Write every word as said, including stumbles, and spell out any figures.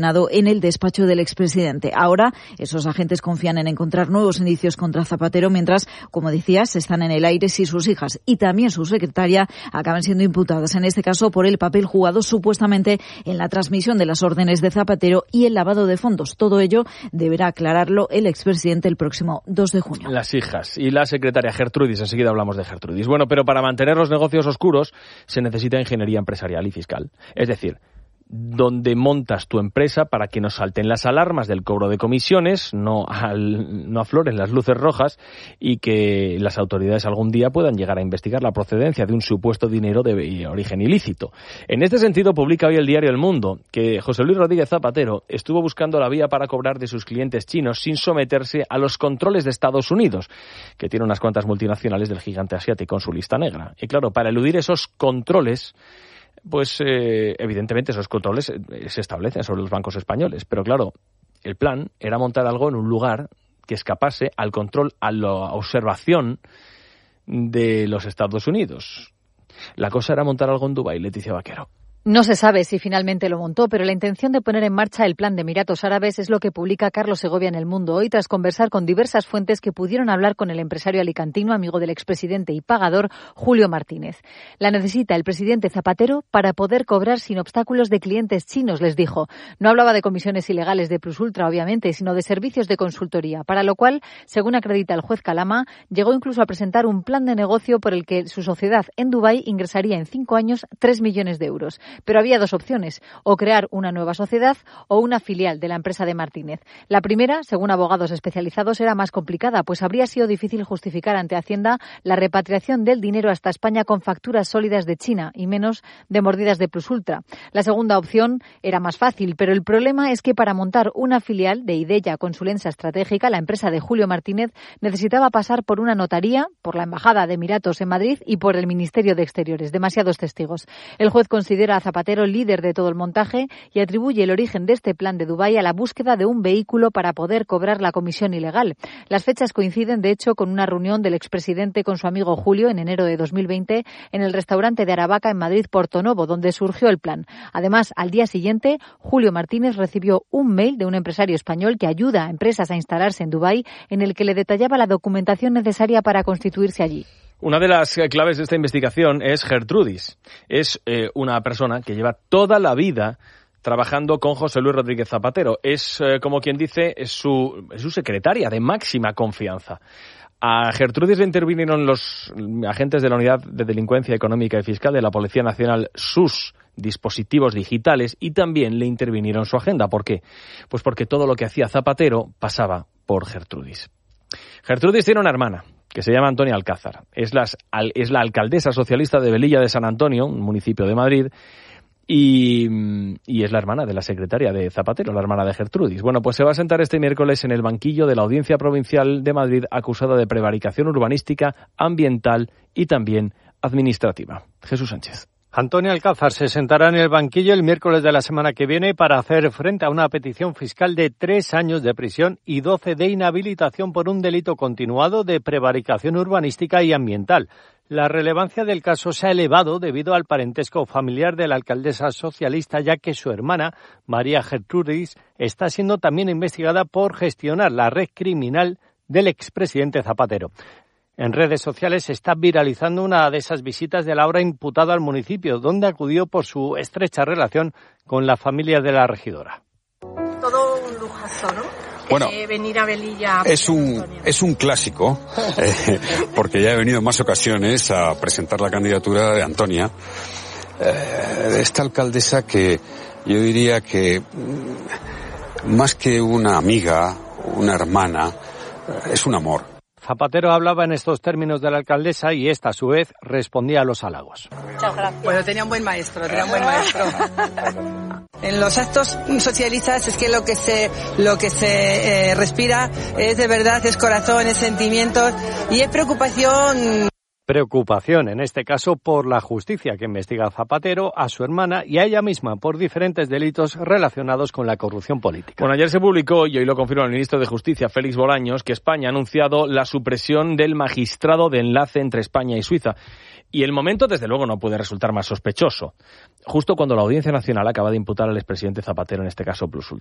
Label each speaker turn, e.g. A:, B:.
A: en el despacho del expresidente. Ahora, esos agentes confían en encontrar nuevos indicios contra Zapatero, mientras, como decías, están en el aire si sus hijas y también su secretaria acaban siendo imputadas, en este caso por el papel jugado supuestamente en la transmisión de las órdenes de Zapatero y el lavado de fondos. Todo ello deberá aclararlo el expresidente el próximo dos de junio.
B: Las hijas y la secretaria Gertrudis, enseguida hablamos de Gertrudis. Bueno, pero para mantener los negocios oscuros se necesita ingeniería empresarial y fiscal. Es decir, donde montas tu empresa para que no salten las alarmas del cobro de comisiones, no, al, no afloren las luces rojas y que las autoridades algún día puedan llegar a investigar la procedencia de un supuesto dinero de origen ilícito. En este sentido, publica hoy el diario El Mundo que José Luis Rodríguez Zapatero estuvo buscando la vía para cobrar de sus clientes chinos sin someterse a los controles de Estados Unidos, que tiene unas cuantas multinacionales del gigante asiático en su lista negra. Y claro, para eludir esos controles, pues eh, evidentemente esos controles eh, se establecen sobre los bancos españoles. Pero claro, el plan era montar algo en un lugar que escapase al control, a la observación de los Estados Unidos. La cosa era montar algo en Dubái, Leticia Vaquero.
C: No se sabe si finalmente lo montó, pero la intención de poner en marcha el plan de Emiratos Árabes es lo que publica Carlos Segovia en El Mundo hoy, tras conversar con diversas fuentes que pudieron hablar con el empresario alicantino, amigo del expresidente y pagador, Julio Martínez. La necesita el presidente Zapatero para poder cobrar sin obstáculos de clientes chinos, les dijo. No hablaba de comisiones ilegales de Plus Ultra, obviamente, sino de servicios de consultoría, para lo cual, según acredita el juez Calama, llegó incluso a presentar un plan de negocio por el que su sociedad en Dubái ingresaría en cinco años tres millones de euros. Pero había dos opciones, o crear una nueva sociedad o una filial de la empresa de Martínez. La primera, según abogados especializados, era más complicada, pues habría sido difícil justificar ante Hacienda la repatriación del dinero hasta España con facturas sólidas de China y menos de mordidas de Plus Ultra. La segunda opción era más fácil, pero el problema es que para montar una filial de Ideya Consulencia Estratégica, la empresa de Julio Martínez, necesitaba pasar por una notaría, por la Embajada de Emiratos en Madrid y por el Ministerio de Exteriores. Demasiados testigos. El juez considera a Zapatero líder de todo el montaje y atribuye el origen de este plan de Dubái a la búsqueda de un vehículo para poder cobrar la comisión ilegal. Las fechas coinciden, de hecho, con una reunión del expresidente con su amigo Julio en enero de dos mil veinte en el restaurante de Aravaca en Madrid, Portonovo, donde surgió el plan. Además, al día siguiente, Julio Martínez recibió un mail de un empresario español que ayuda a empresas a instalarse en Dubái, en el que le detallaba la documentación necesaria para constituirse allí.
B: Una de las claves de esta investigación es Gertrudis. Es eh, una persona que lleva toda la vida trabajando con José Luis Rodríguez Zapatero. Es, eh, como quien dice, es su, es su secretaria de máxima confianza. A Gertrudis le intervinieron los agentes de la Unidad de Delincuencia Económica y Fiscal de la Policía Nacional, sus dispositivos digitales, y también le intervinieron su agenda. ¿Por qué? Pues porque todo lo que hacía Zapatero pasaba por Gertrudis. Gertrudis tiene una hermana que se llama Antonia Alcázar. Es, las, es la alcaldesa socialista de Velilla de San Antonio, un municipio de Madrid, y, y es la hermana de la secretaria de Zapatero, la hermana de Gertrudis. Bueno, pues se va a sentar este miércoles en el banquillo de la Audiencia Provincial de Madrid, acusada de prevaricación urbanística, ambiental y también administrativa. Jesús Sánchez.
D: Antonia Alcázar se sentará en el banquillo el miércoles de la semana que viene para hacer frente a una petición fiscal de tres años de prisión y doce de inhabilitación por un delito continuado de prevaricación urbanística y ambiental. La relevancia del caso se ha elevado debido al parentesco familiar de la alcaldesa socialista, ya que su hermana, María Gertrudis, está siendo también investigada por gestionar la red criminal del expresidente Zapatero. En redes sociales se está viralizando una de esas visitas del ahora imputado al municipio, donde acudió por su estrecha relación con la familia de la regidora.
E: Todo un lujazo, ¿no?
F: Bueno,
E: eh, venir a Velilla
F: es un es un clásico, eh, porque ya he venido en más ocasiones a presentar la candidatura de Antonia, eh, de esta alcaldesa que yo diría que más que una amiga, una hermana, es un amor.
D: Zapatero hablaba en estos términos de la alcaldesa y esta, a su vez, respondía a los halagos.
E: Muchas gracias.
G: Bueno, tenía un buen maestro, tenía un buen maestro. En los actos socialistas es que lo que se lo que se eh, respira es de verdad, es corazón, es sentimientos y es preocupación.
D: Preocupación, en este caso, por la justicia que investiga a Zapatero, a su hermana y a ella misma por diferentes delitos relacionados con la corrupción política.
B: Bueno, ayer se publicó, y hoy lo confirma el ministro de Justicia, Félix Bolaños, que España ha anunciado la supresión del magistrado de enlace entre España y Suiza. Y el momento, desde luego, no puede resultar más sospechoso. Justo cuando la Audiencia Nacional acaba de imputar al expresidente Zapatero, en este caso Plus Ultra.